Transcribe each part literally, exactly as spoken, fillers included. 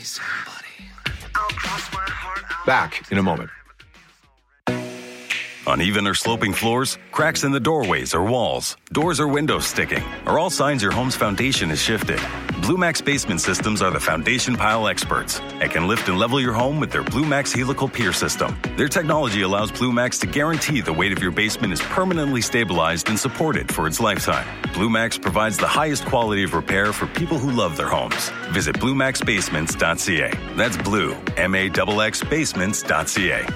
somebody. I'll cross my heart out. Back in a moment. Uneven or sloping floors, cracks in the doorways or walls, doors or windows sticking are all signs your home's foundation has shifted. Blue Max Basement Systems are the foundation pile experts and can lift and level your home with their Blue Max Helical Pier System. Their technology allows Blue Max to guarantee the weight of your basement is permanently stabilized and supported for its lifetime. Blue Max provides the highest quality of repair for people who love their homes. Visit blue max basements dot c a. That's blue, M A X X basements dot c a.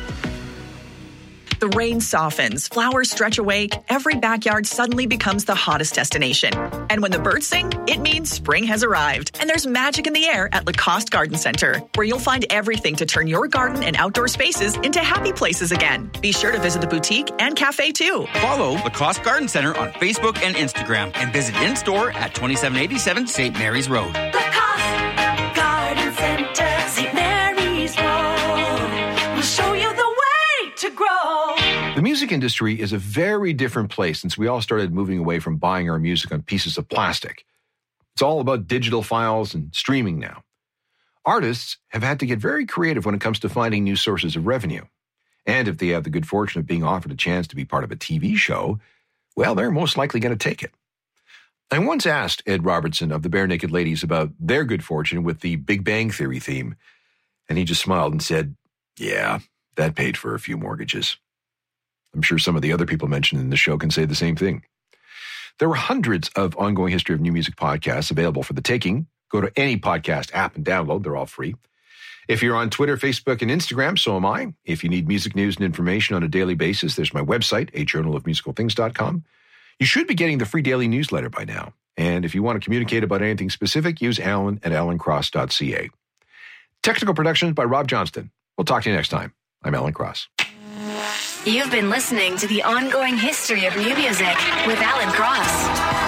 The rain softens, flowers stretch awake, every backyard suddenly becomes the hottest destination. And when the birds sing, it means spring has arrived. And there's magic in the air at Lacoste Garden Center, where you'll find everything to turn your garden and outdoor spaces into happy places again. Be sure to visit the boutique and cafe too. Follow Lacoste Garden Center on Facebook and Instagram and visit in-store at twenty-seven eighty-seven Saint Mary's Road. Lacoste Garden Center, Saint Mary's Road. We'll show you the way to grow. The music industry is a very different place since we all started moving away from buying our music on pieces of plastic. It's all about digital files and streaming now. Artists have had to get very creative when it comes to finding new sources of revenue. And if they have the good fortune of being offered a chance to be part of a T V show, well, they're most likely going to take it. I once asked Ed Robertson of the Bare Naked Ladies about their good fortune with the Big Bang Theory theme, and he just smiled and said, yeah, that paid for a few mortgages. I'm sure some of the other people mentioned in the show can say the same thing. There were hundreds of ongoing history of new music podcasts available for the taking. Go to any podcast app and download. They're all free. If you're on Twitter, Facebook, and Instagram, so am I. If you need music news and information on a daily basis, there's my website, a journal of musical things dot com. You should be getting the free daily newsletter by now. And if you want to communicate about anything specific, use Alan at alan cross dot c a. Technical production by Rob Johnston. We'll talk to you next time. I'm Alan Cross. You've been listening to the ongoing history of new music with Alan Cross.